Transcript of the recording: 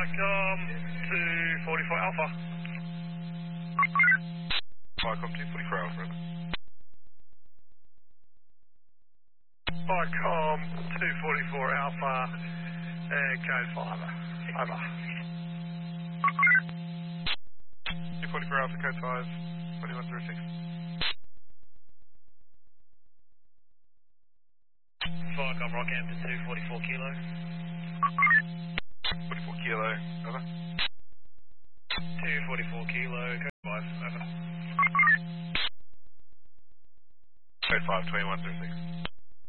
Vicom 244 Alpha. Vicom 244 Alpha. Vicom 244 Alpha, code 5. Over. 244 Alpha, code 5, 2136. Vicom Rockhampton 244 Kilo. 44 Kilo, over. 244 Kilo, code 5. Over. Code 5, 2136.